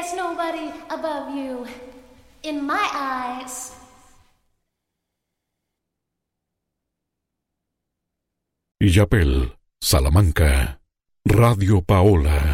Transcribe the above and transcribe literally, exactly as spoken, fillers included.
There's nobody above you in my eyes. Illapel, Salamanca, Radio Paola.